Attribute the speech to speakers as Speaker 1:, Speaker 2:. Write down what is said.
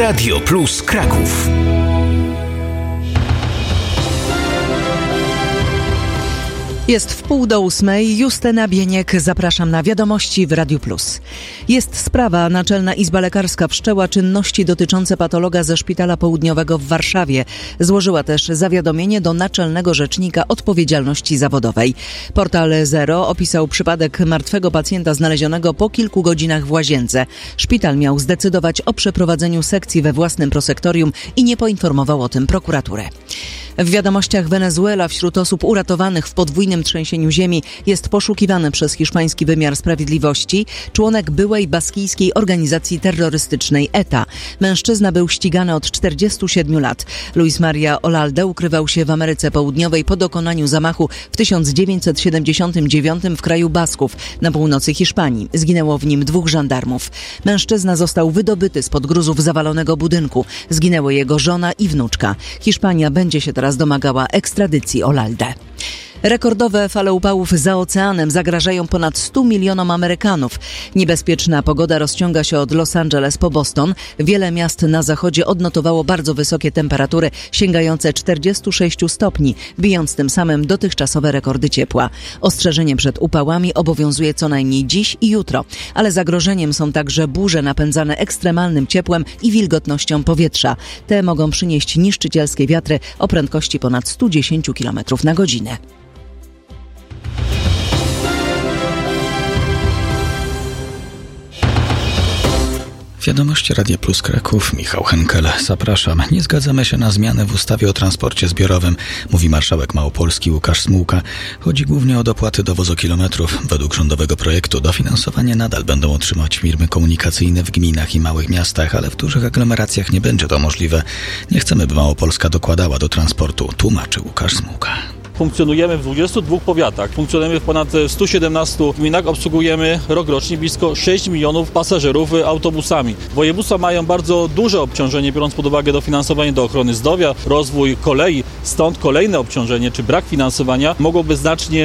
Speaker 1: Radio Plus Kraków.
Speaker 2: Jest 7:30, Justyna Bieniek, zapraszam na wiadomości w Radiu Plus. Jest sprawa, Naczelna Izba Lekarska wszczęła czynności dotyczące patologa ze Szpitala Południowego w Warszawie. Złożyła też zawiadomienie do Naczelnego Rzecznika Odpowiedzialności Zawodowej. Portal Zero opisał przypadek martwego pacjenta znalezionego po kilku godzinach w łazience. Szpital miał zdecydować o przeprowadzeniu sekcji we własnym prosektorium i nie poinformował o tym prokuraturę. W wiadomościach Wenezuela wśród osób uratowanych w podwójnym trzęsieniu ziemi jest poszukiwany przez hiszpański wymiar sprawiedliwości członek byłej baskijskiej organizacji terrorystycznej ETA. Mężczyzna był ścigany od 47 lat. Luis Maria Olalde ukrywał się w Ameryce Południowej po dokonaniu zamachu w 1979 w kraju Basków na północy Hiszpanii. Zginęło w nim 2 żandarmów. Mężczyzna został wydobyty spod gruzów zawalonego budynku. Zginęły jego żona i wnuczka. Hiszpania będzie się teraz domagała ekstradycji Olalde. Rekordowe fale upałów za oceanem zagrażają ponad 100 milionom Amerykanów. Niebezpieczna pogoda rozciąga się od Los Angeles po Boston. Wiele miast na zachodzie odnotowało bardzo wysokie temperatury, sięgające 46 stopni, bijąc tym samym dotychczasowe rekordy ciepła. Ostrzeżenie przed upałami obowiązuje co najmniej dziś i jutro, ale zagrożeniem są także burze napędzane ekstremalnym ciepłem i wilgotnością powietrza. Te mogą przynieść niszczycielskie wiatry o prędkości ponad 110 km na godzinę.
Speaker 3: Wiadomości Radia Plus Kraków, Michał Henkel. Zapraszam. Nie zgadzamy się na zmiany w ustawie o transporcie zbiorowym, mówi marszałek Małopolski Łukasz Smułka. Chodzi głównie o dopłaty do wozokilometrów. Według rządowego projektu dofinansowanie nadal będą otrzymać firmy komunikacyjne w gminach i małych miastach, ale w dużych aglomeracjach nie będzie to możliwe. Nie chcemy, by Małopolska dokładała do transportu, tłumaczy Łukasz Smułka.
Speaker 4: Funkcjonujemy w 22 powiatach, funkcjonujemy w ponad 117 gminach, obsługujemy rokrocznie blisko 6 milionów pasażerów autobusami. Województwa mają bardzo duże obciążenie, biorąc pod uwagę dofinansowanie do ochrony zdrowia, rozwój kolei, stąd kolejne obciążenie czy brak finansowania mogłoby znacznie